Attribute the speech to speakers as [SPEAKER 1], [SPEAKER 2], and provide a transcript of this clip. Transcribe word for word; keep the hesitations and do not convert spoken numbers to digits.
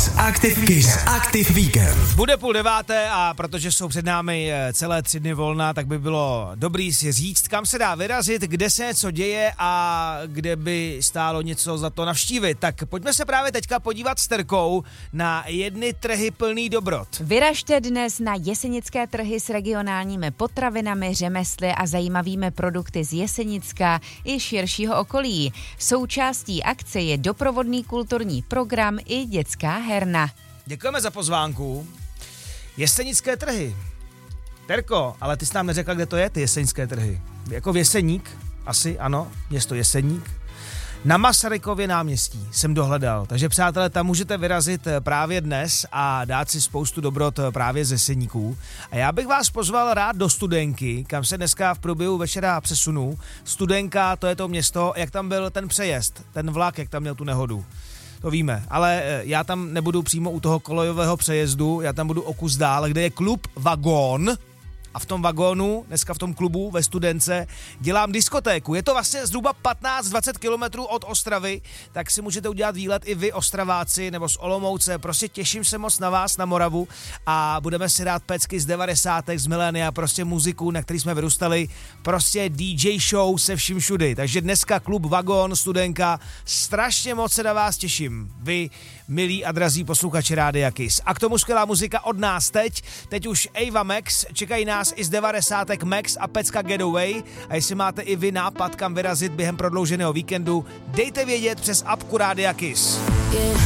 [SPEAKER 1] Kiss Active Kiss Active Weekend.
[SPEAKER 2] Bude půl deváté a protože jsou před námi celé tři dny volna, tak by bylo dobrý si říct, kam se dá vyrazit, kde se něco děje a kde by stálo něco za to navštívit. Tak pojďme se právě teďka podívat s Terkou na jedny trhy plný dobrot.
[SPEAKER 3] Vyražte dnes na jesenické trhy s regionálními potravinami, řemesly a zajímavými produkty z Jesenicka i širšího okolí. Součástí akce je doprovodný kulturní program i dětská herna.
[SPEAKER 2] Děkujeme za pozvánku. Jesenické trhy. Terko, ale ty jsi nám neřekla, kde to je, ty jesenické trhy. Jako v Jeseník, asi ano, město Jeseník. Na Masarykově náměstí jsem dohledal, takže přátelé, tam můžete vyrazit právě dnes a dát si spoustu dobrot právě z Jeseníků. A já bych vás pozval rád do Studenky, kam se dneska v průběhu večera přesunu. Studenka, to je to město, jak tam byl ten přejezd, ten vlak, jak tam měl tu nehodu. To víme, ale já tam nebudu přímo u toho kolejového přejezdu, já tam budu o kus dál, kde je klub Vagón. A v tom vagónu, dneska v tom klubu ve Studence, dělám diskotéku. Je to vlastně zhruba patnáct dvacet kilometrů od Ostravy, tak si můžete udělat výlet i vy, Ostraváci, nebo z Olomouce. Prostě těším se moc na vás, na Moravu a budeme si dát pecky z devadesátek, z milénia, prostě muziku, na který jsme vyrůstali. Prostě dý džej show se vším všudy. Takže dneska klub Vagón, Studenka, strašně moc se na vás těším. Vy, milí a drazí posluchači Rádia Kiss. A k tomu skvělá muzika od nás teď. Teď už Ava Max, čekají nás i z devadesátek Max a pecka Getaway. A jestli máte i vy nápad, kam vyrazit během prodlouženého víkendu, dejte vědět přes apku Rádia Kiss.